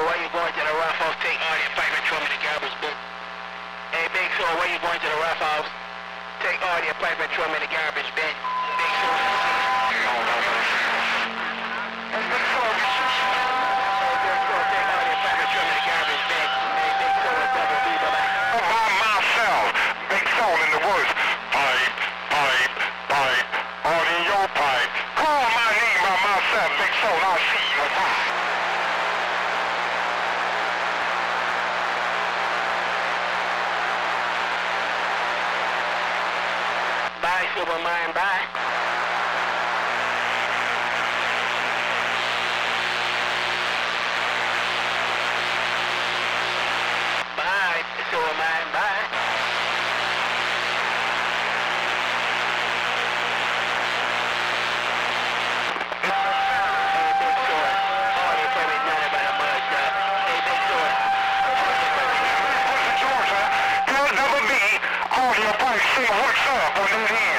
Soul, why you going to the rough house? Take all your pipe and throw me the garbage bin. Hey, Big Soul, why you going to the rough house? Take all your pipe and throw me the garbage bin. Big Soul. Hey, Big Soul, take all your pipe and throw me the garbage bin. Hey, Big Soul, double B, bye-bye. By myself, Big Soul in the woods. Pipe, pipe, pipe, all in your pipe. Call my name by myself, Big Soul, I'll see you alive. Bye, Superman, bye. Bye, Superman, bye. Hey, Big Soul, all your baby nothing but a mud shot. Hey, Big Soul. Georgia, you'll never be all your pipes say what's up on that end.